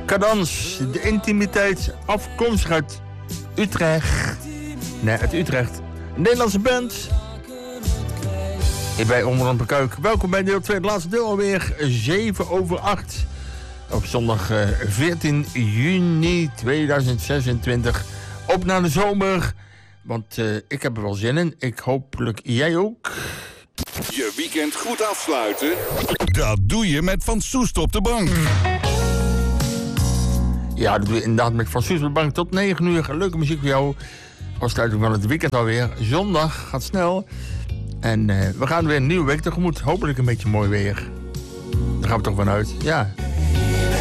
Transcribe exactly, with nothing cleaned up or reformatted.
Cadans, de intimiteit, afkomstig uit Utrecht. Nee, uit Utrecht. Een Nederlandse band. Hier bij Onderland Kuik. Welkom bij deel twee, het laatste deel alweer. zeven over acht. Op zondag uh, veertien juni tweeduizend zesentwintig. Op naar de zomer. Want uh, ik heb er wel zin in. Ik hopelijk jij ook. Je weekend goed afsluiten? Dat doe je met Van Soest op de bank. Ja, dat doe je inderdaad met Van Soest op de bank tot negen uur. Leuke muziek voor jou. Afsluiting van het weekend alweer. Zondag gaat snel. En uh, we gaan weer een nieuwe week tegemoet. Hopelijk een beetje mooi weer. Daar gaan we toch vanuit. Ja.